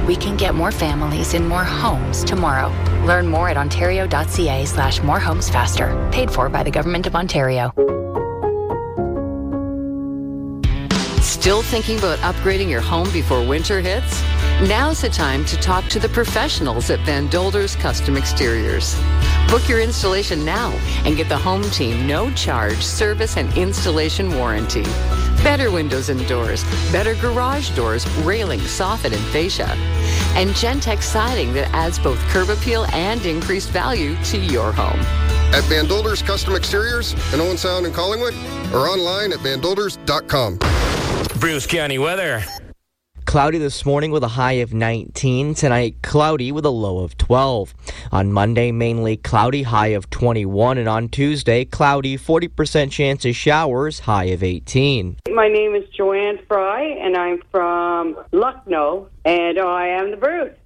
we can get more families in more homes tomorrow. Learn more at ontario.ca/morehomesfaster. Paid for by the Government of Ontario. Still thinking about upgrading your home before winter hits? Now's the time to talk to the professionals at Van Dolders Custom Exteriors. Book your installation now and get the home team no-charge service and installation warranty. Better windows and doors, better garage doors, railing, soffit, and fascia. And Gentex siding that adds both curb appeal and increased value to your home. At Van Dolders Custom Exteriors in Owen Sound and Collingwood, or online at vandolders.com. Bruce County weather. Cloudy this morning with a high of 19. Tonight, cloudy with a low of 12. On Monday, mainly cloudy, high of 21. And on Tuesday, cloudy, 40% chance of showers, high of 18. My name is Joanne Fry, and I'm from Lucknow, and I am the Bruce.